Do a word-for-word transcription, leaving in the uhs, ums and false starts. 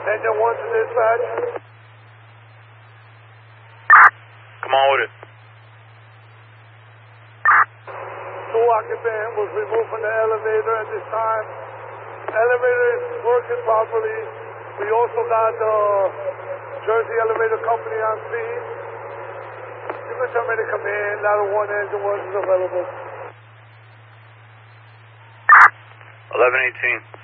Engine one to dispatch. Come on with it. Two occupant was removed from the elevator at this time. Elevator is working properly. We also got the Jersey Elevator Company on scene. You can tell me to come in. Ladder one, engine one is available. eleven eighteen.